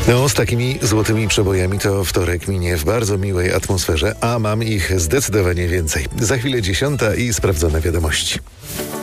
No, z takimi złotymi przebojami to wtorek minie w bardzo miłej atmosferze, a mam ich zdecydowanie więcej. Za chwilę 10 i sprawdzone wiadomości.